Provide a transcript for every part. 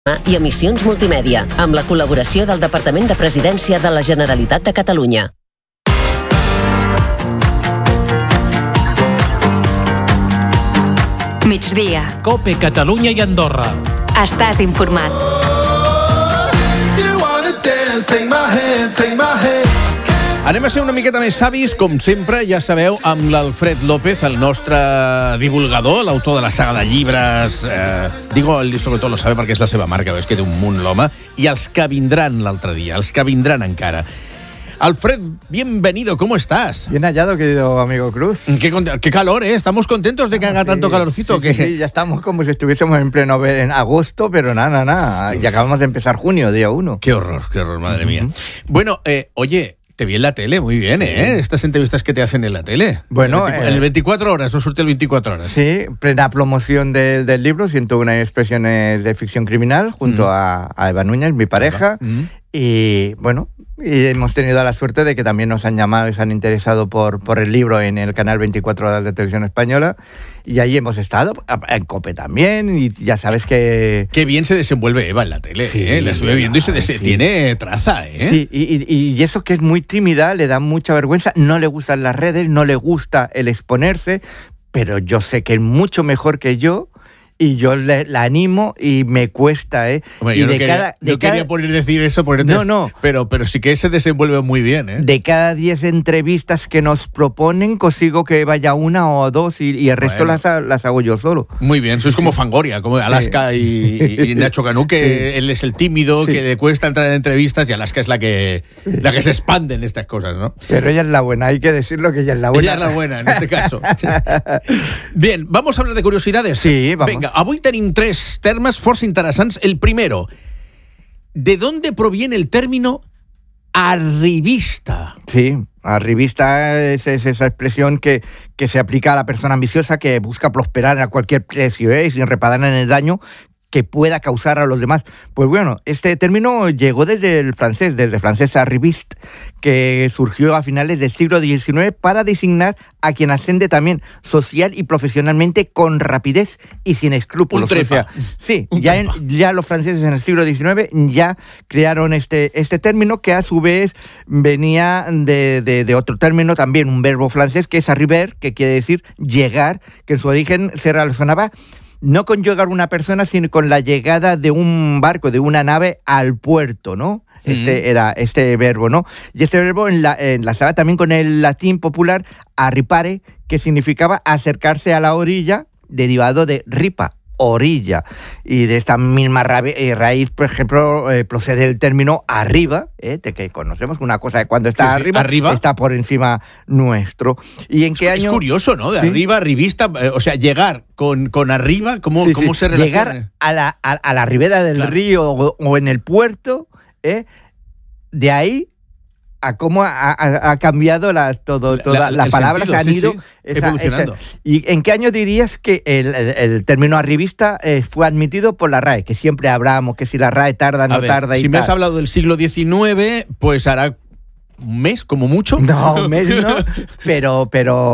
i emissions multimèdia, amb la col·laboració del Departament de Presidència de la Generalitat de Catalunya. Migdia. COPE Catalunya i Andorra. Estàs informat. Anem a ser una miqueta més savis, com sempre, ja sabeu, amb l'Alfred López, el nostre divulgador, l'autor de la saga de llibres, digo el listo que tot lo sabe perquè és la seva marca, és que té un munt l'home, i els que vindran l'altre dia, els que vindran encara. Alfred, bienvenido, ¿cómo estás? Bien hallado, querido amigo Cruz. Qué calor, ¿eh? Estamos contentos de que haga tanto calorcito. Sí, ya estamos como si estuviésemos en pleno en agosto, pero nada. Y acabamos de empezar junio, día 1. Qué horror, madre mía. Bueno, oye, te vi en la tele, muy bien, ¿eh? Estas entrevistas que te hacen en la tele. Bueno, el 24 horas, no surte el 24 horas. Sí, plena promoción del libro, 101 expresiones de ficción criminal, junto a Eva Núñez, mi pareja. Y bueno, y hemos tenido la suerte de que también nos han llamado y se han interesado por el libro en el canal 24 horas de Televisión Española, y ahí hemos estado, en COPE también, y ya sabes que... Qué bien se desenvuelve Eva en la tele, sí, la estuve viendo y tiene traza, ¿eh? Sí, y eso que es muy tímida, le da mucha vergüenza, no le gustan las redes, no le gusta el exponerse, pero yo sé que es mucho mejor que yo, y yo la animo y me cuesta, ¿eh? Hombre, y yo no quería poner decir eso, no. Pero sí que se desenvuelve muy bien, ¿eh? De cada 10 entrevistas que nos proponen, consigo que vaya una o dos y el resto las hago yo solo. Muy bien, sois como Fangoria, como Alaska y Nacho Canú, que él es el tímido, que le cuesta entrar en entrevistas, y Alaska es la que se expande en estas cosas, ¿no? Pero ella es la buena, hay que decirlo que ella es la buena. Ella es la buena, en este caso. Bien, ¿vamos a hablar de curiosidades? Sí, vamos. Venga, avui tenim 3 termes força interessants. El primero, ¿de dónde proviene el término arribista? Sí, arribista es esa expresión que se aplica a la persona ambiciosa que busca prosperar a cualquier precio, sin reparar en el daño que pueda causar a los demás. Pues bueno, este término llegó desde el francés arriviste, que surgió a finales del siglo XIX para designar a quien asciende también social y profesionalmente con rapidez y sin escrúpulos. Un trepa. Ya los franceses en el siglo XIX ya crearon este término, que a su vez venía de otro término también, un verbo francés que es arriver, que quiere decir llegar, que en su origen se relacionaba no con llegar una persona, sino con la llegada de un barco, de una nave al puerto, ¿no? Era este verbo, ¿no? Y este verbo enlazaba también con el latín popular arripare, que significaba acercarse a la orilla, derivado de ripa, orilla. Y de esta misma raíz, por ejemplo, procede el término arriba, de que conocemos una cosa de cuando está arriba, está por encima nuestro. ¿Y en qué año? Es curioso, ¿no? De arriba, arribista, o sea, llegar con arriba, ¿cómo se relaciona? Llegar a la ribera del río o en el puerto, de ahí a cómo ha cambiado las palabras sentido, han ido evolucionando. ¿Y en qué año dirías que el término arribista fue admitido por la RAE? Que siempre hablamos que si la RAE tarda, no tarda y si tal. me has hablado del siglo XIX, pues hará un mes, como mucho. No, un mes no, pero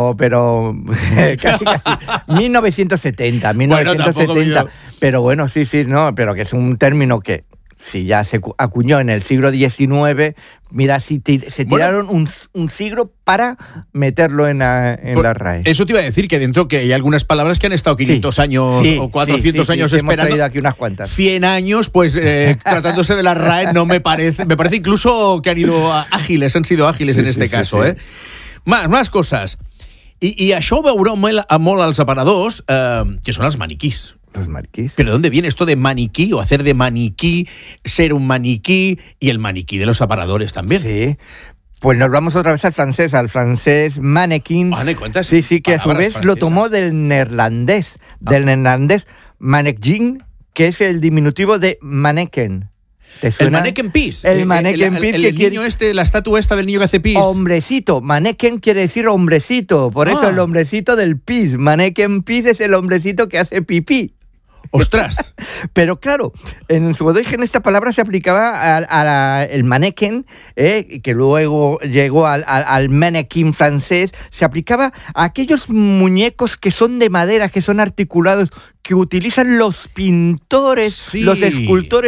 casi 1970. Bueno, pero bueno, sí, no, pero que es un término que si ya se acuñó en el siglo XIX, mira, se tiraron un siglo para meterlo en la RAE. Eso te iba a decir, que dentro que hay algunas palabras que han estado 500 años o 400 años esperando. Hemos traído aquí unas cuantas. 100 años, pues tratándose de la RAE, no me parece. Me parece incluso que han sido ágiles en este caso. Sí. Más cosas. I això ho veureu molt als aparadors, que són els maniquís. Los maniquís. ¿Pero de dónde viene esto de maniquí o hacer de maniquí, ser un maniquí y el maniquí de los aparadores también? Sí. Pues nos vamos otra vez al francés mannequin. Vale, cuentas. Sí, que a su vez lo tomó del neerlandés mannequin, que es el diminutivo de mannequin. ¿Te suena? El mannequin pis. El mannequin pis. El niño la estatua esta del niño que hace pis. Hombrecito. Mannequin quiere decir hombrecito. Por eso el hombrecito del pis. Mannequin pis es el hombrecito que hace pipí. ¡Ostras! Pero claro, en su origen esta palabra se aplicaba al mannequin, que luego llegó al mannequin francés, se aplicaba a aquellos muñecos que son de madera, que son articulados, que utilizan los pintores, Sí. los escultores